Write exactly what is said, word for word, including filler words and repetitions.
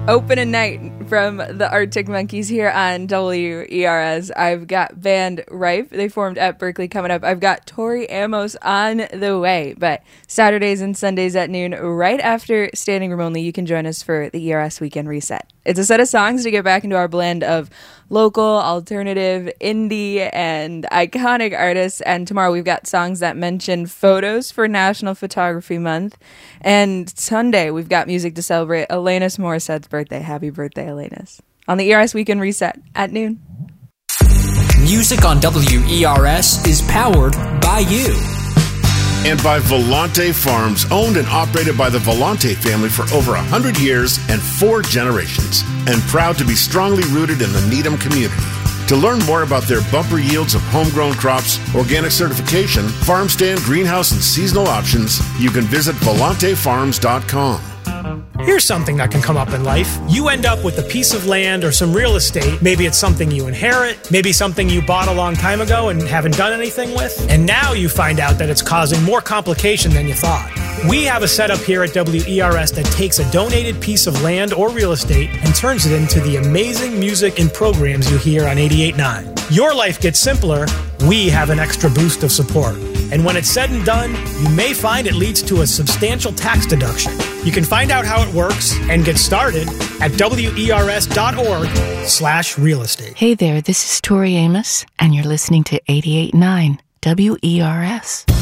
Open a night from the Arctic Monkeys here on W E R S. I've got band Rife. They formed at Berkeley coming up. I've got Tori Amos on the way. But Saturdays and Sundays at noon, right after Standing Room Only, you can join us for the E R S Weekend Reset. It's a set of songs to get back into our blend of local, alternative, indie, and iconic artists. And tomorrow we've got songs that mention photos for National Photography Month. And Sunday we've got music to celebrate Alanis Morissette's birthday. Happy birthday, Alanis. On the E R S Weekend Reset at noon. Music on W E R S is powered by you. And by Volante Farms, owned and operated by the Volante family for over one hundred years and four generations, and proud to be strongly rooted in the Needham community. To learn more about their bumper yields of homegrown crops, organic certification, farm stand, greenhouse, and seasonal options, you can visit volante farms dot com. Here's something that can come up in life. You end up with a piece of land or some real estate. Maybe it's something you inherit, maybe something you bought a long time ago and haven't done anything with. And now you find out that it's causing more complication than you thought. We have a setup here at W E R S that takes a donated piece of land or real estate and turns it into the amazing music and programs you hear on eighty-eight point nine. Your life gets simpler, we have an extra boost of support. And when it's said and done, you may find it leads to a substantial tax deduction. You can find out how it works and get started at W E R S dot org slash real estate. Hey there, this is Tori Amos, and you're listening to eighty-eight point nine W E R S.